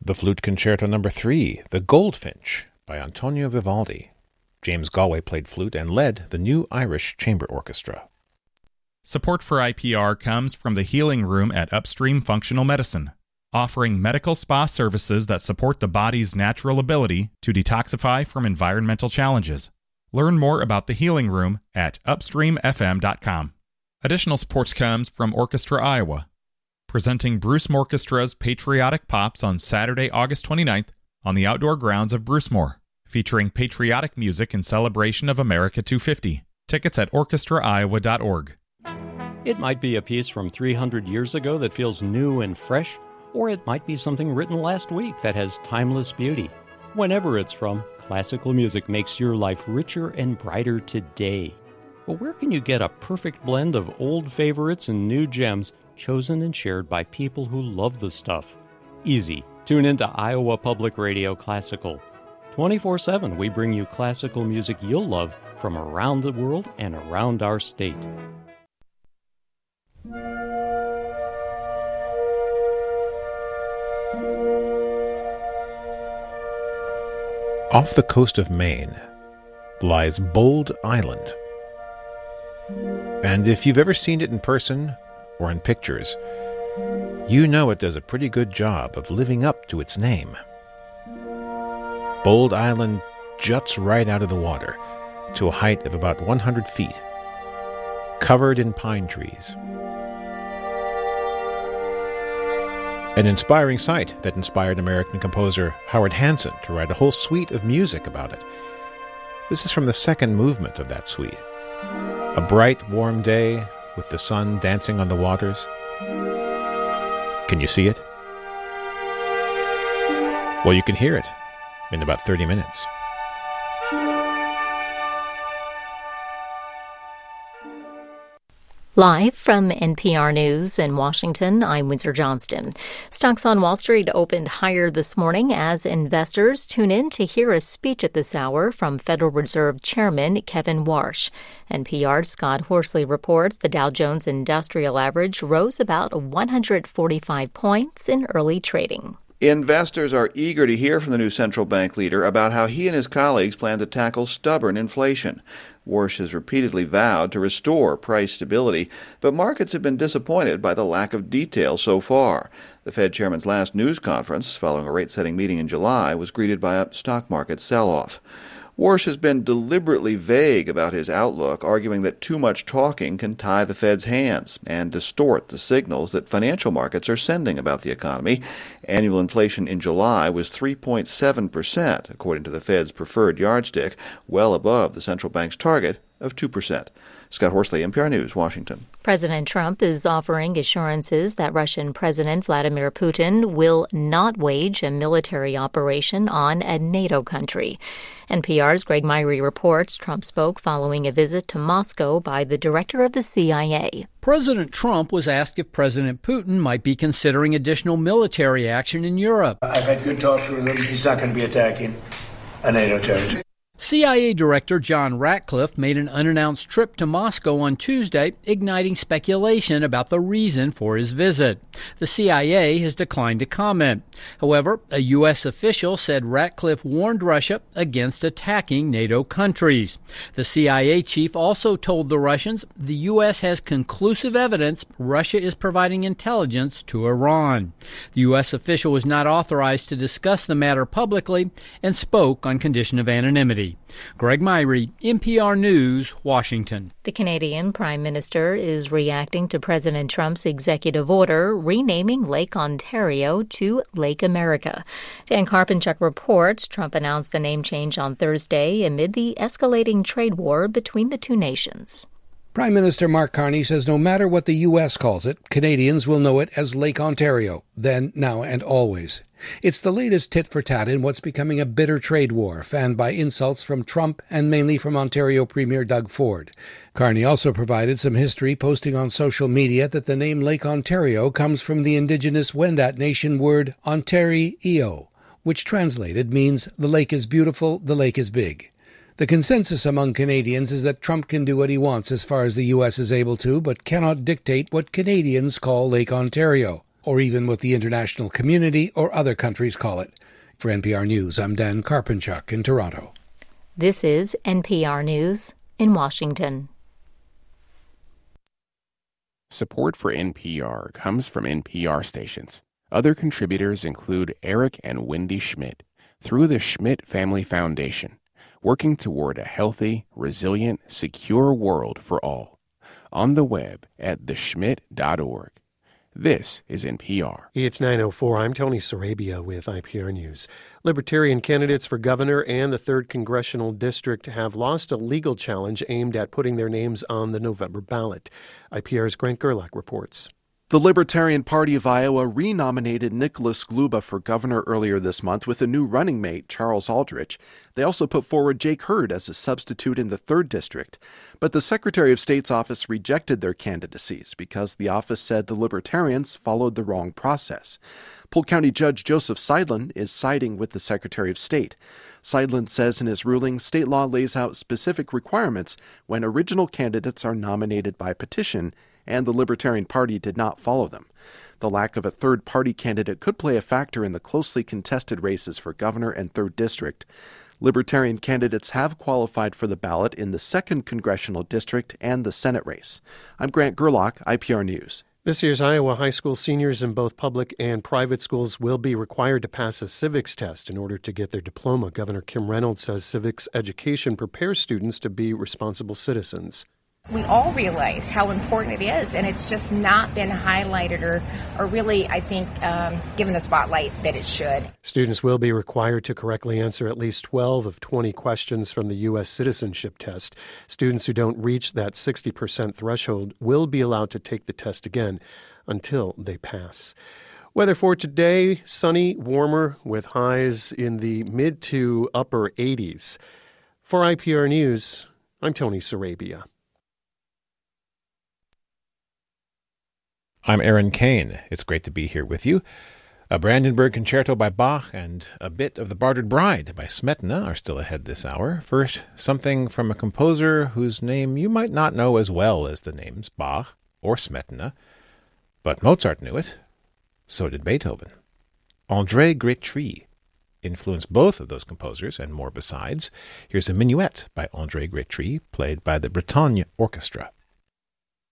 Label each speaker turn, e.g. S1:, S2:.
S1: The Flute Concerto No. 3, The Goldfinch, by Antonio Vivaldi. James Galway played flute and led the New Irish Chamber Orchestra.
S2: Support for IPR comes from the Healing Room at Upstream Functional Medicine, offering medical spa services that support the body's natural ability to detoxify from environmental challenges. Learn more about the Healing Room at upstreamfm.com. Additional support comes from Orchestra Iowa, presenting Bruce Orchestra's Patriotic Pops on Saturday, August 29th on the outdoor grounds of Brucemore, featuring patriotic music in celebration of America 250. Tickets at orchestraiowa.org.
S3: It might be a piece from 300 years ago that feels new and fresh, or it might be something written last week that has timeless beauty. Whenever it's from, classical music makes your life richer and brighter today. But where can you get a perfect blend of old favorites and new gems chosen and shared by people who love the stuff? Easy. Tune into Iowa Public Radio Classical. 24/7, we bring you classical music you'll love from around the world and around our state.
S1: Off the coast of Maine lies Bold Island. And if you've ever seen it in person or in pictures, you know it does a pretty good job of living up to its name. Bold Island juts right out of the water to a height of about 100 feet, covered in pine trees. An inspiring sight that inspired American composer Howard Hanson to write a whole suite of music about it. This is from the second movement of that suite. A bright, warm day with the sun dancing on the waters. Can you see it? Well, you can hear it in about 30 minutes.
S4: Live from NPR News in Washington, I'm Windsor Johnston. Stocks on Wall Street opened higher this morning as investors tune in to hear a speech at this hour from Federal Reserve Chairman Kevin Warsh. NPR's Scott Horsley reports the Dow Jones Industrial Average rose about 145 points in early trading.
S5: Investors are eager to hear from the new central bank leader about how he and his colleagues plan to tackle stubborn inflation. Warsh has repeatedly vowed to restore price stability, but markets have been disappointed by the lack of detail so far. The Fed chairman's last news conference, following a rate-setting meeting in July, was greeted by a stock market sell-off. Warsh has been deliberately vague about his outlook, arguing that too much talking can tie the Fed's hands and distort the signals that financial markets are sending about the economy. Annual inflation in July was 3.7%, according to the Fed's preferred yardstick, well above the central bank's target of 2%. Scott Horsley, NPR News, Washington.
S4: President Trump is offering assurances that Russian President Vladimir Putin will not wage a military operation on a NATO country. NPR's Greg Myrie reports Trump spoke following a visit to Moscow by the director of the CIA.
S6: President Trump was asked if President Putin might be considering additional military action in Europe.
S7: I've had good talks with him. He's not going to be attacking a NATO territory.
S6: CIA Director John Ratcliffe made an unannounced trip to Moscow on Tuesday, igniting speculation about the reason for his visit. The CIA has declined to comment. However, a U.S. official said Ratcliffe warned Russia against attacking NATO countries. The CIA chief also told the Russians the U.S. has conclusive evidence Russia is providing intelligence to Iran. The U.S. official was not authorized to discuss the matter publicly and spoke on condition of anonymity. Greg Myrie, NPR News, Washington.
S4: The Canadian Prime Minister is reacting to President Trump's executive order renaming Lake Ontario to Lake America. Dan Karpenchuk reports Trump announced the name change on Thursday amid the escalating trade war between the two nations.
S8: Prime Minister Mark Carney says no matter what the U.S. calls it, Canadians will know it as Lake Ontario, then, now, and always. It's the latest tit-for-tat in what's becoming a bitter trade war, fanned by insults from Trump and mainly from Ontario Premier Doug Ford. Carney also provided some history, posting on social media that the name Lake Ontario comes from the indigenous Wendat Nation word Ontario, which translated means the lake is beautiful, the lake is big. The consensus among Canadians is that Trump can do what he wants as far as the U.S. is able to, but cannot dictate what Canadians call Lake Ontario. or even what the international community or other countries call it. For NPR News, I'm Dan Karpenchuk in Toronto.
S4: This is NPR News in Washington.
S9: Support for NPR comes from NPR stations. Other contributors include Eric and Wendy Schmidt through the Schmidt Family Foundation, working toward a healthy, resilient, secure world for all. On the web at theschmidt.org. This is NPR.
S10: It's 9:04. I'm Tony Sarabia with IPR News. Libertarian candidates for governor and the 3rd Congressional District have lost a legal challenge aimed at putting their names on the November ballot. IPR's Grant Gerlach reports.
S11: The Libertarian Party of Iowa renominated Nicholas Gluba for governor earlier this month with a new running mate, Charles Aldrich. They also put forward Jake Hurd as a substitute in the 3rd District. But the Secretary of State's office rejected their candidacies because the office said the Libertarians followed the wrong process. Polk County Judge Joseph Seidlin is siding with the Secretary of State. Seidlin says in his ruling, state law lays out specific requirements when original candidates are nominated by petition, and the Libertarian Party did not follow them. The lack of a third-party candidate could play a factor in the closely contested races for governor and 3rd District. Libertarian candidates have qualified for the ballot in the 2nd Congressional District and the Senate race. I'm Grant Gerlach, IPR News.
S10: This year's Iowa high school seniors in both public and private schools will be required to pass a civics test in order to get their diploma. Governor Kim Reynolds says civics education prepares students to be responsible citizens.
S12: We all realize how important it is, and it's just not been highlighted or really, I think, given the spotlight that it should.
S10: Students will be required to correctly answer at least 12 of 20 questions from the U.S. citizenship test. Students who don't reach that 60% threshold will be allowed to take the test again until they pass. Weather for today, sunny, warmer, with highs in the mid to upper 80s. For IPR News, I'm Tony Sarabia.
S1: I'm Aaron Kane. It's great to be here with you. A Brandenburg Concerto by Bach and a bit of The Bartered Bride by Smetana are still ahead this hour. First, something from a composer whose name you might not know as well as the names Bach or Smetana, but Mozart knew it. So did Beethoven. André Grétry influenced both of those composers and more besides. Here's a minuet by André Grétry, played by the Bretagne Orchestra.